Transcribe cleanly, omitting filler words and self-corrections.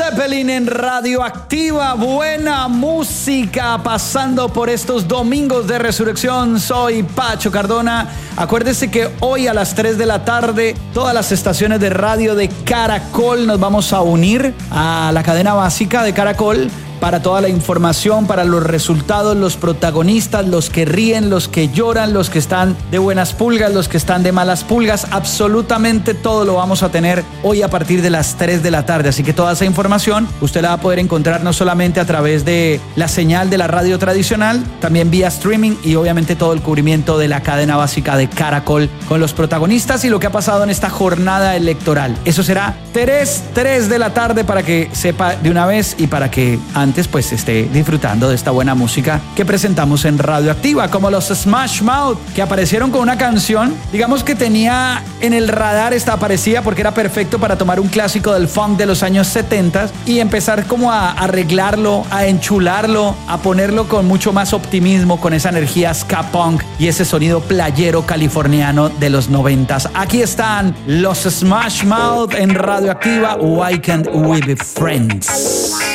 Zeppelin en Radioactiva. Buena música pasando por estos domingos de resurrección. Soy Pacho Cardona. Acuérdese que hoy a las 3 de la tarde todas las estaciones de radio de Caracol nos vamos a unir a la cadena básica de Caracol para toda la información, para los resultados, los protagonistas, los que ríen, los que lloran, los que están de buenas pulgas, los que están de malas pulgas. Absolutamente todo lo vamos a tener hoy a partir de las 3 de la tarde. Así que toda esa información usted la va a poder encontrar no solamente a través de la señal de la radio tradicional, también vía streaming y obviamente todo el cubrimiento de la cadena básica de Caracol con los protagonistas y lo que ha pasado en esta jornada electoral. Eso será 3 de la tarde para que sepa de una vez y para que antes pues esté disfrutando de esta buena música que presentamos en Radioactiva, como los Smash Mouth, que aparecieron con una canción, digamos que tenía en el radar, aparecía porque era perfecto para tomar un clásico del funk de los años 70 y empezar como a arreglarlo, a enchularlo, a ponerlo con mucho más optimismo, con esa energía ska punk y ese sonido playero californiano de los 90s. Aquí están los Smash Mouth en Radioactiva. Why Can't We Be Friends?